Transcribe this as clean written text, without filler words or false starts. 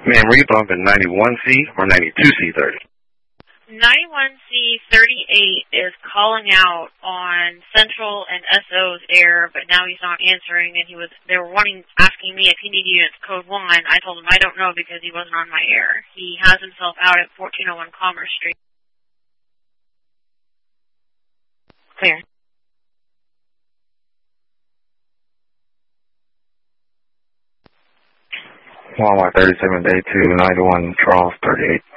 Ma'am, were you bumping 91C or 92C30? 91C38 is calling out on Central and SO's air, but now he's not answering, and they were asking me if he needed units code 1. I told him I don't know because he wasn't on my air. He has himself out at 1401 Commerce Street. Clear. Walmart 37 Day 2, 91 Charles 38.